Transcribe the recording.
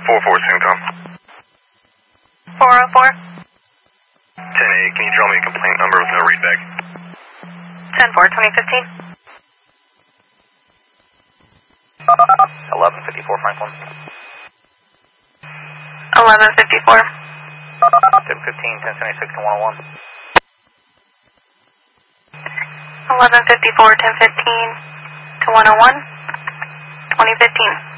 404, Samcom. 404. 10-8, can you draw me a complaint number with no readback? 10-4, 2015. 1154 Franklin. 1154. 1015, 1076 to 101. 1154, 1015 to 101. 2015.